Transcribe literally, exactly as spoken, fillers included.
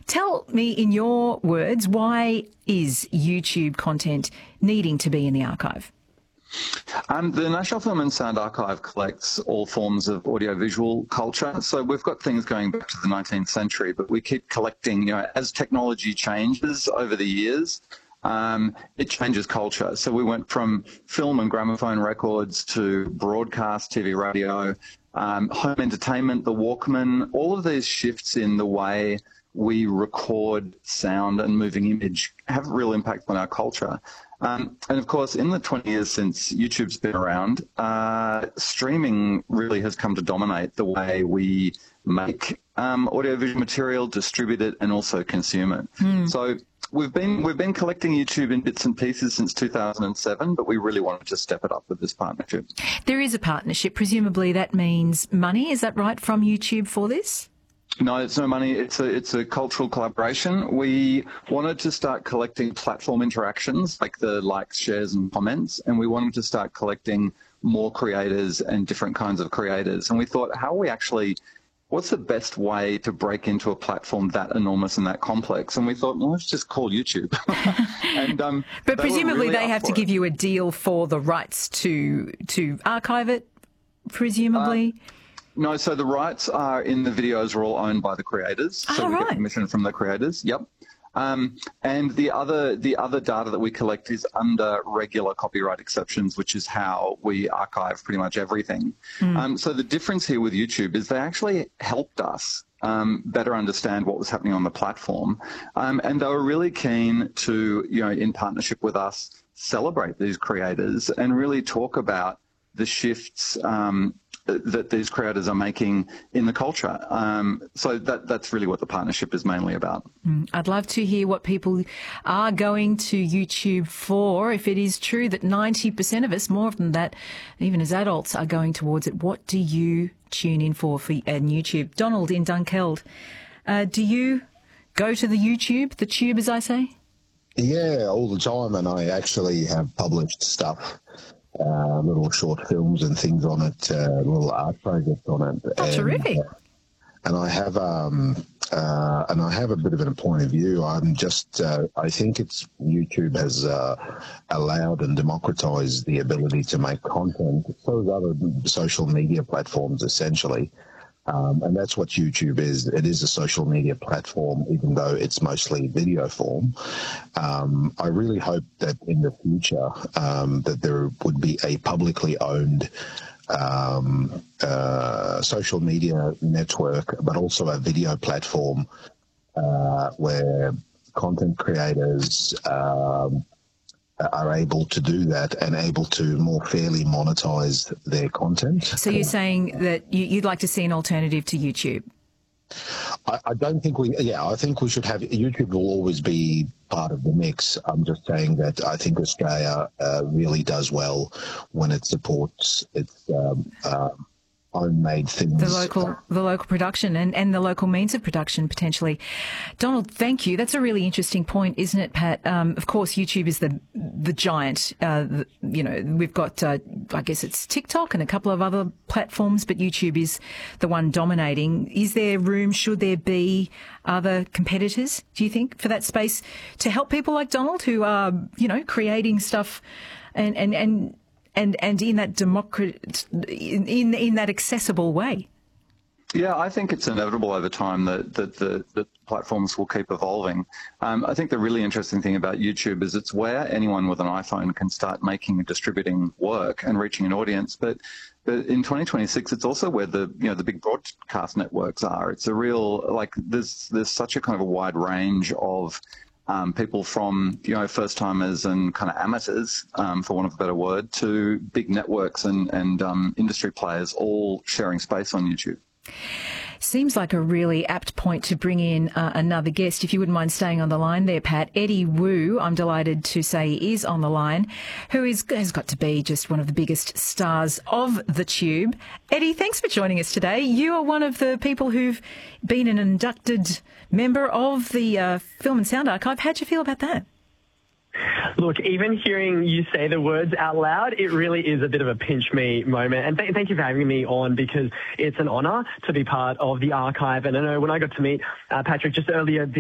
Tell me, in your words, why is YouTube content needing to be in the archive? Um, the National Film and Sound Archive collects all forms of audiovisual culture. So we've got things going back to the nineteenth century, but we keep collecting, you know, as technology changes over the years, um, it changes culture. So we went from film and gramophone records to broadcast, T V, radio, um, home entertainment, the Walkman, all of these shifts in the way we record sound and moving image have a real impact on our culture. Um, and of course, in the twenty years since YouTube's been around, uh, streaming really has come to dominate the way we make um, audiovisual material, distribute it, and also consume it. Mm. So we've been we've been collecting YouTube in bits and pieces since two thousand seven, but we really wanted to step it up with this partnership. There is a partnership. Presumably that means money. Is that right, from YouTube for this? No, it's no money. It's a it's a cultural collaboration. We wanted to start collecting platform interactions like the likes, shares, and comments, and we wanted to start collecting more creators and different kinds of creators. And we thought, how are we actually, what's the best way to break into a platform that enormous and that complex? And we thought, well, let's just call YouTube. and, um, but they presumably really they have to it. give you a deal for the rights to to archive it, presumably. Uh, No, so the rights are in the videos are all owned by the creators. So oh, we right. get permission from the creators. Yep. Um, and the other the other data that we collect is under regular copyright exceptions, which is how we archive pretty much everything. Mm. Um, so the difference here with YouTube is they actually helped us um, better understand what was happening on the platform, um, and they were really keen to, you know, in partnership with us, celebrate these creators and really talk about the shifts um, that these creators are making in the culture. Um, so that that's really what the partnership is mainly about. Mm, I'd love to hear what people are going to YouTube for. If it is true that ninety percent of us, more than that, even as adults, are going towards it, what do you tune in for for uh, YouTube? Donald in Dunkeld, uh, do you go to the YouTube, the tube, as I say? Yeah, all the time, and I actually have published stuff. Uh, little short films and things on it, uh, little art projects on it. Oh, and, terrific! Uh, and I have, um, uh, and I have a bit of a point of view. I'm just, uh, I think it's YouTube has uh, allowed and democratized the ability to make content. So as other social media platforms, essentially. Um, and that's what YouTube is. It is a social media platform, even though it's mostly video form. Um, I really hope that in the future um, that there would be a publicly owned um, uh, social media network, but also a video platform uh, where content creators um, are able to do that and able to more fairly monetize their content. So you're saying that you'd like to see an alternative to YouTube? I, I don't think we, yeah, I think we should have, YouTube will always be part of the mix. I'm just saying that I think Australia uh, really does well when it supports its um, uh, own made things. The local, the local production and, and the local means of production, potentially. Donald, thank you. That's a really interesting point, isn't it, Pat? Um, of course, YouTube is the the giant. Uh, the, you know, we've got, uh, I guess it's TikTok and a couple of other platforms, but YouTube is the one dominating. Is there room, should there be other competitors, do you think, for that space to help people like Donald who are, you know, creating stuff and, and, and And and in that democrat, in in that accessible way? Yeah, I think it's inevitable over time that that the, the platforms will keep evolving. Um, I think the really interesting thing about YouTube is it's where anyone with an iPhone can start making and distributing work and reaching an audience. But but in twenty twenty-six, it's also where the you know the big broadcast networks are. It's a real like there's there's such a kind of a wide range of Um, people from, you know, first-timers and kind of amateurs, um, for want of a better word, to big networks and, and um, industry players all sharing space on YouTube. Seems like a really apt point to bring in uh, another guest. If you wouldn't mind staying on the line there, Pat. Eddie Wu, I'm delighted to say, is on the line, who is, has got to be just one of the biggest stars of the tube. Eddie, thanks for joining us today. You are one of the people who've been an inducted member of the uh, Film and Sound Archive. How'd you feel about that? Look, even hearing you say the words out loud, it really is a bit of a pinch me moment. And th- thank you for having me on, because it's an honour to be part of the archive. And I know when I got to meet uh, Patrick just earlier this